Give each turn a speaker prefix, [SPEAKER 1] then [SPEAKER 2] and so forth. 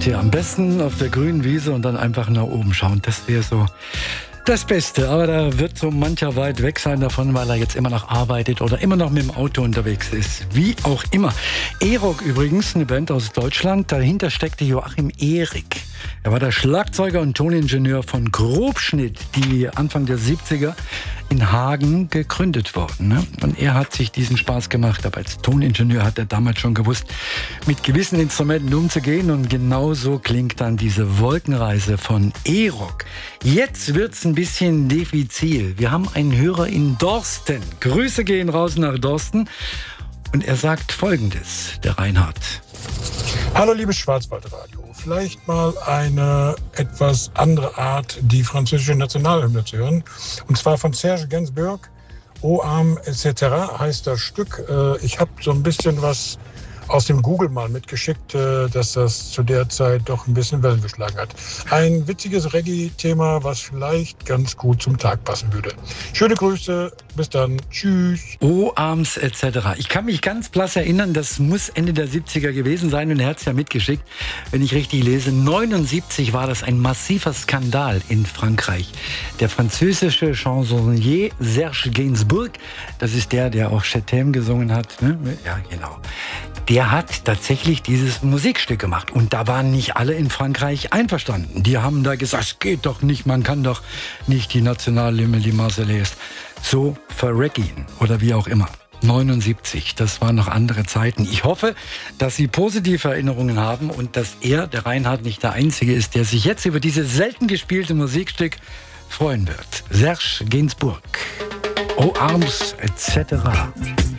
[SPEAKER 1] Tja, am besten auf der grünen Wiese und dann einfach nach oben schauen. Das wäre so das Beste. Aber da wird so mancher weit weg sein davon, weil er jetzt immer noch arbeitet oder immer noch mit dem Auto unterwegs ist. Wie auch immer. E-Rock übrigens, eine Band aus Deutschland. Dahinter steckte Joachim Erik. Er war der Schlagzeuger und Toningenieur von Grobschnitt, die Anfang der 70er in Hagen gegründet wurden. Ne? Und er hat sich diesen Spaß gemacht. Aber als Toningenieur hat er damals schon gewusst, mit gewissen Instrumenten umzugehen. Und genau so klingt dann diese Wolkenreise von E-Rock. Jetzt wird's ein bisschen diffizil. Wir haben einen Hörer in Dorsten. Grüße gehen raus nach Dorsten. Und er sagt Folgendes, der Reinhard.
[SPEAKER 2] Hallo liebes Schwarzwaldradio. Vielleicht mal eine etwas andere Art, die französische Nationalhymne zu hören. Und zwar von Serge Gainsbourg, O Arme etc. heißt das Stück. Ich habe so ein bisschen was aus dem Google mal mitgeschickt, dass das zu der Zeit doch ein bisschen Wellen geschlagen hat. Ein witziges Reggae-Thema, was vielleicht ganz gut zum Tag passen würde. Schöne Grüße, bis dann, tschüss.
[SPEAKER 1] O Arms etc. Ich kann mich ganz blass erinnern, das muss Ende der 70er gewesen sein und er hat es ja mitgeschickt, wenn ich richtig lese. 79 war das ein massiver Skandal in Frankreich. Der französische Chansonnier Serge Gainsbourg, das ist der auch Je t'aime gesungen hat, ne? Ja, genau. Der hat tatsächlich dieses Musikstück gemacht. Und da waren nicht alle in Frankreich einverstanden. Die haben da gesagt, es geht doch nicht, man kann doch nicht die Nationalhymne, die Marseillaise, so verrecken oder wie auch immer. 79, das waren noch andere Zeiten. Ich hoffe, dass Sie positive Erinnerungen haben und dass er, der Reinhard, nicht der Einzige ist, der sich jetzt über dieses selten gespielte Musikstück freuen wird. Serge Gainsbourg, O Arms etc.